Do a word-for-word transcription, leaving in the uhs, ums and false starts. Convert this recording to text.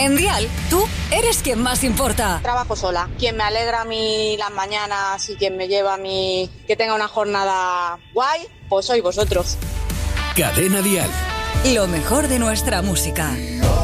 En Dial, tú eres quien más importa. Trabajo sola. Quien me alegra a mí las mañanas y quien me lleva a mí que tenga una jornada guay, pues sois vosotros. Cadena Dial. Lo mejor de nuestra música.